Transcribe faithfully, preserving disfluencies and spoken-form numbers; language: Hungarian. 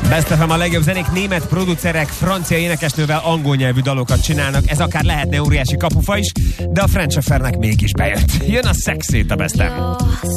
Best ef em, a legjobb zenék, német producerek francia énekesnővel angol nyelvű dalokat csinálnak. Ez akár lehetne óriási kapufa is, de a French Affairnek mégis bejött. Jön a Sex It a Best ef em.